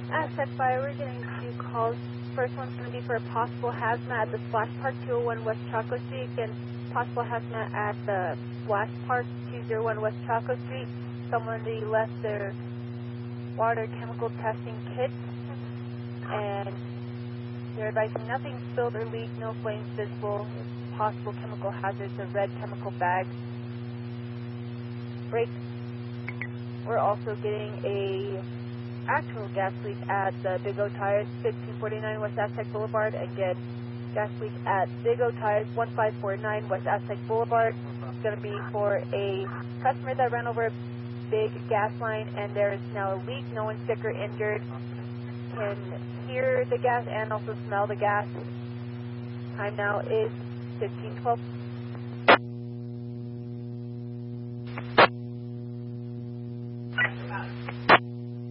Aztec Fire, we're getting 2 calls. First one's going to be for a possible hazmat at the Splash Park 201 West Chaco Street, and possible hazmat at the Splash Park 201 West Chaco Street. Somebody left their water chemical testing kit, and they're advising nothing spilled or leaked, no flames visible, possible chemical hazards, a red chemical bag. Break. We're also getting a actual gas leak at the Big O Tires, 1549 West Aztec Boulevard. Again, gas leak at Big O Tires, 1549 West Aztec Boulevard. It's going to be for a customer that ran over a big gas line, and there is now a leak. No one's sick or injured. Can hear the gas and also smell the gas. Time now is 15:12.